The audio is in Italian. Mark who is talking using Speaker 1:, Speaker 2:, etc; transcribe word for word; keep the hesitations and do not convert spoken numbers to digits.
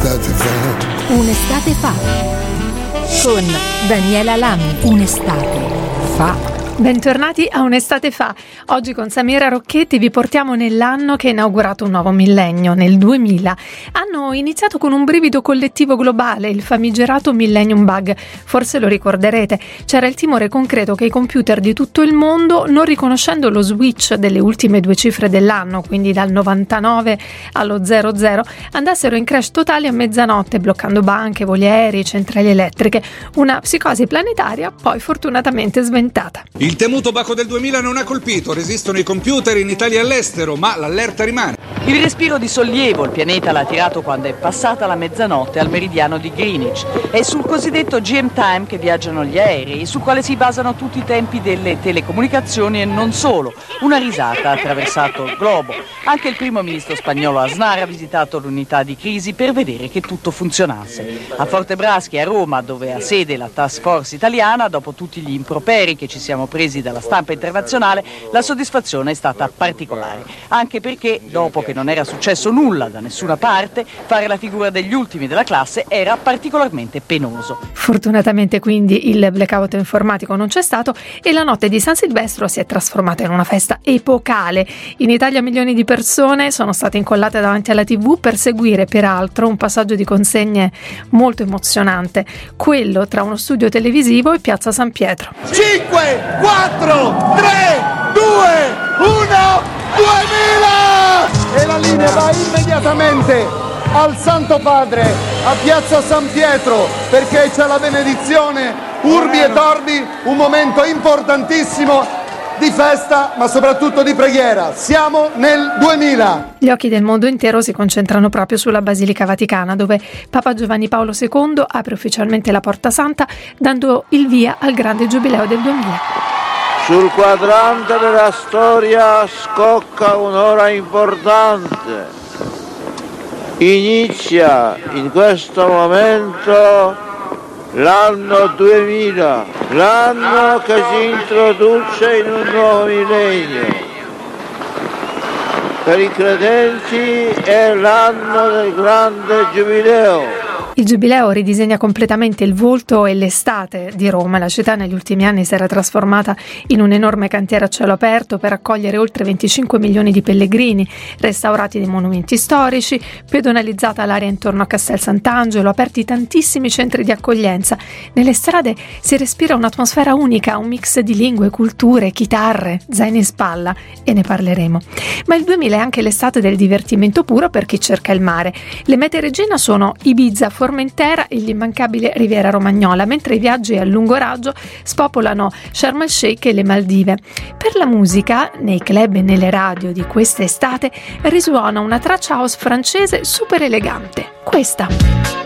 Speaker 1: un'estate fa.
Speaker 2: Un'estate fa con Daniela Lami. Un'estate fa.
Speaker 3: Bentornati a Un'estate fa. Oggi con Samira Rocchetti vi portiamo nell'anno che ha inaugurato un nuovo millennio, nel duemila. Hanno iniziato con un brivido collettivo globale, il famigerato Millennium Bug. Forse lo ricorderete, c'era il timore concreto che i computer di tutto il mondo, non riconoscendo lo switch delle ultime due cifre dell'anno, quindi dal novantanove allo zero zero, andassero in crash totali a mezzanotte, bloccando banche, voli aerei, centrali elettriche. Una psicosi planetaria poi fortunatamente sventata.
Speaker 4: Il temuto baco del duemila non ha colpito, resistono i computer in Italia e all'estero, ma l'allerta rimane.
Speaker 5: Il respiro di sollievo il pianeta l'ha tirato quando è passata la mezzanotte al meridiano di Greenwich. È sul cosiddetto G M Time che viaggiano gli aerei, sul quale si basano tutti i tempi delle telecomunicazioni e non solo. Una risata ha attraversato il globo. Anche il primo ministro spagnolo Aznar ha visitato l'unità di crisi per vedere che tutto funzionasse. A Fortebraschi, a Roma, dove ha sede la task force italiana, dopo tutti gli improperi che ci siamo presi dalla stampa internazionale, la soddisfazione è stata particolare, anche perché dopo che non era successo nulla da nessuna parte, fare la figura degli ultimi della classe era particolarmente penoso.
Speaker 3: Fortunatamente quindi il blackout informatico non c'è stato e la notte di San Silvestro si è trasformata in una festa epocale. In Italia milioni di persone sono state incollate davanti alla tivù per seguire peraltro un passaggio di consegne molto emozionante, quello tra uno studio televisivo e Piazza San Pietro.
Speaker 6: cinque, quattro, tre, due, uno, duemila! E la linea va immediatamente al Santo Padre, a Piazza San Pietro, perché c'è la benedizione Urbi et Orbi, un momento importantissimo di festa, ma soprattutto di preghiera. Siamo nel duemila.
Speaker 3: Gli occhi del mondo intero si concentrano proprio sulla Basilica Vaticana, dove Papa Giovanni Paolo secondo apre ufficialmente la Porta Santa, dando il via al grande giubileo del duemila.
Speaker 7: Sul quadrante della storia scocca un'ora importante. Inizia in questo momento l'anno duemila, l'anno che si introduce in un nuovo millennio. Per i credenti è l'anno del grande giubileo.
Speaker 3: Il giubileo ridisegna completamente il volto e l'estate di Roma. La città negli ultimi anni si era trasformata in un enorme cantiere a cielo aperto per accogliere oltre venticinque milioni di pellegrini, restaurati dei monumenti storici, pedonalizzata l'area intorno a Castel Sant'Angelo, aperti tantissimi centri di accoglienza. Nelle strade si respira un'atmosfera unica, un mix di lingue, culture, chitarre, zaini in spalla, e ne parleremo. Ma il duemila è anche l'estate del divertimento puro per chi cerca il mare. Le mete regina sono Ibiza, Formentera e l'immancabile Riviera Romagnola, mentre i viaggi a lungo raggio spopolano Sharm el Sheikh e le Maldive. Per la musica, nei club e nelle radio di questa estate risuona una traccia house francese super elegante, questa.